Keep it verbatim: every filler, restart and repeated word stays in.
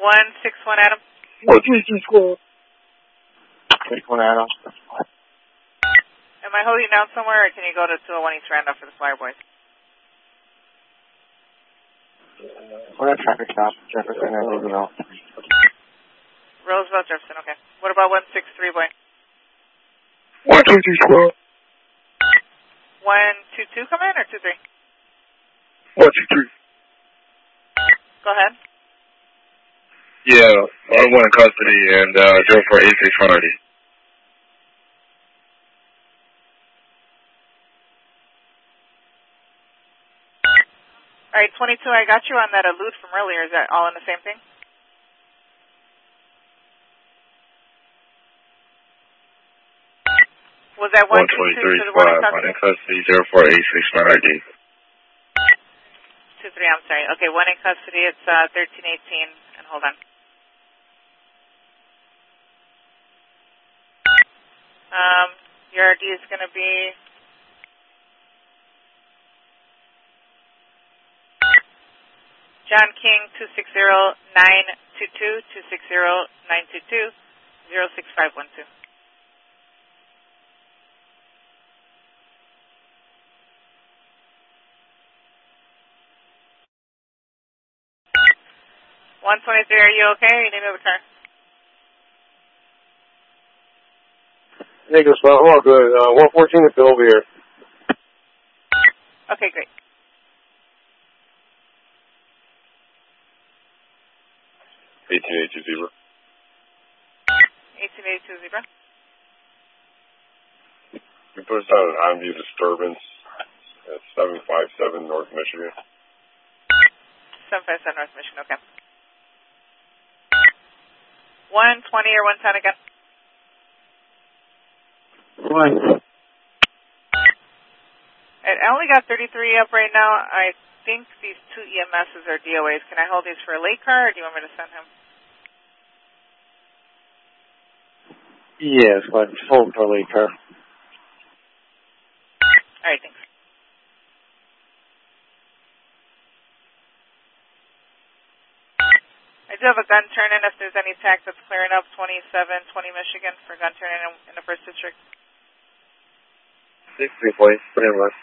one six one Adam. one three two squad. six one Adam. Am I holding down somewhere, or can you go to two oh one East Randolph for the Flyer Boys? We're at traffic stop. Jefferson and Roosevelt. Roosevelt, Jefferson, okay. What about one six three, boy? one two two squad. one two two come in, or two three? one two three. Go ahead. Yeah, I one in custody and uh, zero four eight six one R D. All right, twenty-two, I got you on that elude from earlier. Is that all in the same thing? Was that one two two to the one in custody? one in custody, zero four eight six one R D. two three, I'm sorry. Okay, one in custody, it's uh, thirteen eighteen, and hold on. Um, your R D is going to be John King two six zero nine two two, two six zero nine two two, zero six five one two. one twenty-three, are you okay? You need another car? Negative spot, I'm all good. Uh, one fourteen is still over here. Okay, great. eighteen eighty-two zebra. eighteen eighty-two zebra. We put us on an on-view disturbance at seven five seven North Michigan. seven five seven North Michigan, okay. one twenty or one ten again? One. I only got thirty-three up right now. I think these two E M Ss are D O As. Can I hold these for a late car, or do you want me to send him? Yes, but hold for late car. All right, thanks. I do have a gun turn-in if there's any tax that's clearing up, twenty-seven twenty Michigan for gun turn-in in the first district. six three, please. Put in left.